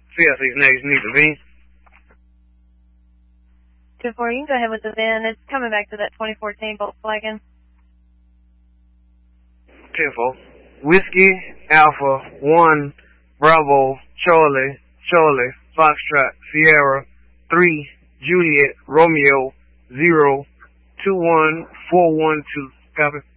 CL6 next, need the VIN. 2-4, you can go ahead with the VIN. It's coming back to that 2014 Volkswagen. 10-4. Whiskey, Alpha, 1, Bravo, Charlie, Foxtrot, Sierra, 3, Juliet, Romeo, 0, 21412. Copy.